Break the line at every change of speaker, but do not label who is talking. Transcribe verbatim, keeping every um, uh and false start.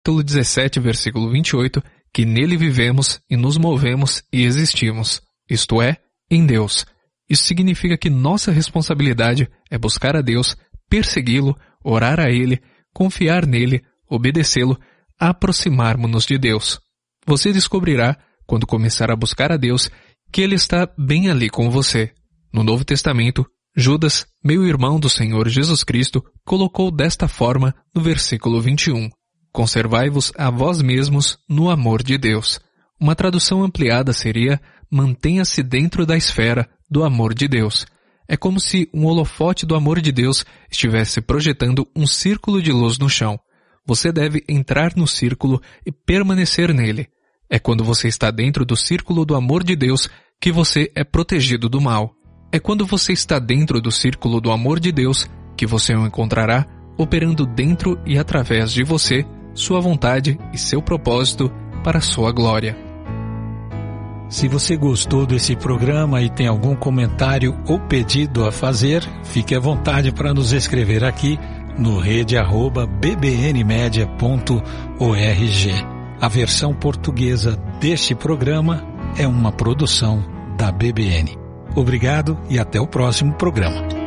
capítulo dezessete, versículo vinte e oito, que nele vivemos e nos movemos e existimos, isto é, em Deus. Isso significa que nossa responsabilidade é buscar a Deus, persegui-lo, orar a Ele, confiar nele, obedecê-lo, aproximarmos-nos de Deus. Você descobrirá, quando começar a buscar a Deus, que Ele está bem ali com você. No Novo Testamento, Judas, meio-irmão do Senhor Jesus Cristo, colocou desta forma no versículo vinte e um, conservai-vos a vós mesmos no amor de Deus. Uma tradução ampliada seria, mantenha-se dentro da esfera do amor de Deus. É como se um holofote do amor de Deus estivesse projetando um círculo de luz no chão. Você deve entrar no círculo e permanecer nele. É quando você está dentro do círculo do amor de Deus que você é protegido do mal. É quando você está dentro do círculo do amor de Deus que você o encontrará operando dentro e através de você, sua vontade e seu propósito para a sua glória.
Se você gostou desse programa e tem algum comentário ou pedido a fazer, fique à vontade para nos escrever aqui no rede arroba b b n media ponto org. A versão portuguesa deste programa é uma produção da B B N. Obrigado e até o próximo programa.